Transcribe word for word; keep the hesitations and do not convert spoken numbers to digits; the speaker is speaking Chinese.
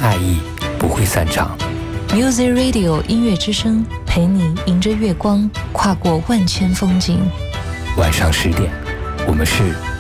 爱意不会散场。 Music Radio 音乐之声，陪你迎着月光，跨过万千风景。 晚上十点，我们是